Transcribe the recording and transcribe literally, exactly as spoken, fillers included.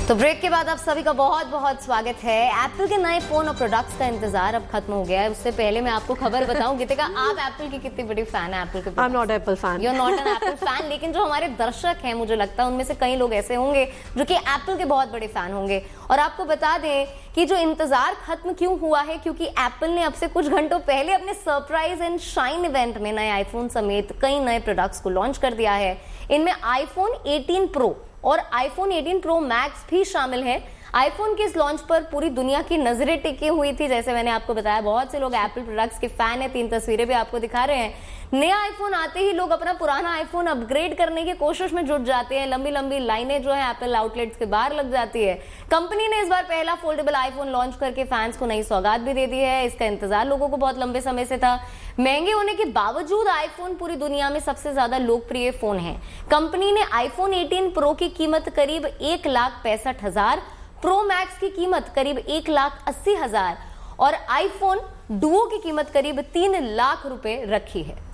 तो ब्रेक के बाद आप सभी का बहुत बहुत स्वागत है। एप्पल के नए फोन और प्रोडक्ट्स का इंतजार अब खत्म हो गया है। उससे पहले मैं आपको खबर बताऊं, गीतिका आप एप्पल की कितनी बड़ी फैन है? एप्पल के I am not Apple fan. You are not an apple fan, लेकिन जो हमारे दर्शक हैं, मुझे लगता है उनमें से कई लोग ऐसे होंगे जो कि एप्पल के बहुत बड़े फैन होंगे। और आपको बता दें कि जो इंतजार खत्म क्यों हुआ है, क्योंकि एप्पल ने अब से कुछ घंटों पहले अपने सरप्राइज एंड शाइन इवेंट में नए आईफोन समेत कई नए प्रोडक्ट्स को लॉन्च कर दिया है। इनमें आईफोन एटीन प्रो और आईफोन एटीन प्रो मैक्स भी शामिल है। आईफोन के इस लॉन्च पर पूरी दुनिया की नजरें टिकी हुई थी। जैसे मैंने आपको बताया, बहुत से लोग एप्पल प्रोडक्ट्स के फैन हैं। तीन तस्वीरें भी आपको दिखा रहे हैं। नया आईफोन आते ही लोग अपना पुराना आईफोन अपग्रेड करने की कोशिश में जुट जाते हैं। लंबी लंबी लाइनें जो है एप्पल आउटलेट्स के बाहर लग जाती है। कंपनी ने इस बार पहला फोल्डेबल आईफोन लॉन्च करके फैंस को नई सौगात भी दे दी है। इसका इंतजार लोगों को बहुत लंबे समय से था। महंगे होने के बावजूद आईफोन पूरी दुनिया में सबसे ज्यादा लोकप्रिय फोन है। कंपनी ने आईफोन एटीन प्रो की कीमत करीब एक लाख पैंसठ हजार, प्रो मैक्स की कीमत करीब एक लाख अस्सी हजार और आईफोन डुओ की कीमत करीब तीन लाख रुपए रखी है।